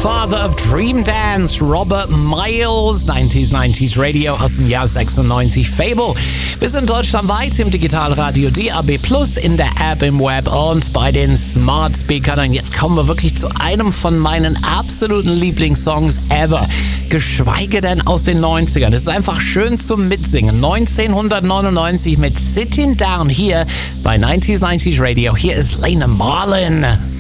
Father of Dream Dance, Robert Miles, 90s Radio aus dem Jahr 96, Fable. Wir sind deutschlandweit im Digitalradio DAB+, in der App, im Web und bei den Smart Speakern. Und jetzt kommen wir wirklich zu einem von meinen absoluten Lieblingssongs ever. Geschweige denn aus den 90ern. Es ist einfach schön zum Mitsingen. 1999 mit Sitting Down hier bei 90s Radio. Hier ist Lena Marlin.